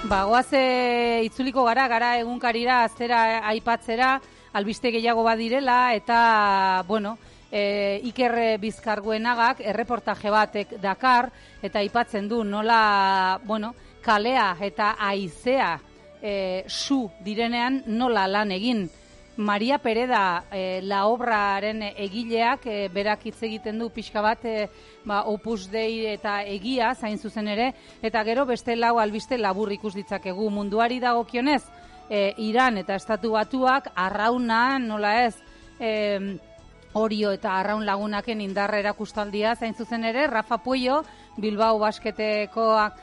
Goaze itzuliko gara egunkarira aztera aipatzera, albiste gehiago badirela, eta, Iker Bizkarguenagak erreportaje batek dakar, eta aipatzen du nola, kalea eta haizea su direnean nola lan egin. Maria Pereda, la obraren egileak, berak hitz egiten du pixka bat, Opus Dei eta egia, zain zuzen ere, eta gero beste lau albiste labur ikus ditzakegu. Munduari dagokionez, Iran eta Estatu Batuak, arrauna, nola ez, Orio eta Arraun Lagunaken indarra erakustaldia, zain zuzen ere, Rafa Puello, Bilbao Basketekoak,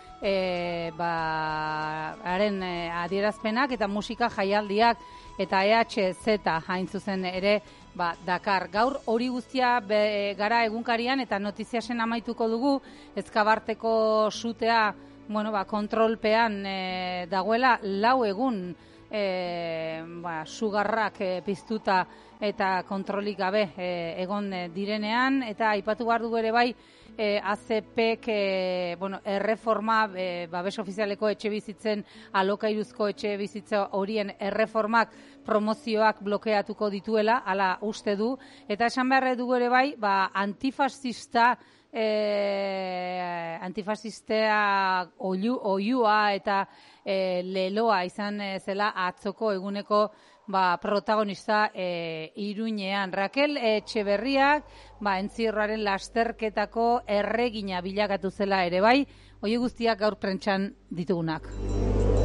haren adierazpenak eta musika jaialdiak eta EHZ hain zuzen ere Dakar. Gaur hori guztia gara egunkarian eta notiziasen amaituko dugu, Ezkabarteko sutea kontrolpean dagoela 4 egun sugarrak piztuta eta kontrolik gabe egon direnean, eta aipatu behar dugu ere bai ACPek erreforma, babes ofizialeko etxe bizitzen, alokairuzko etxe bizitza horien erreformak promozioak blokeatuko dituela, hala uste du, eta esan behar dugu ere bai, antifasistea oiua eta leloa izan zela atzoko eguneko protagonista Iruñean. Raquel Etxeberriak entzierroaren lasterketako erregina bilakatu zela ere bai, hori guztiak gaur prentsan ditugunak.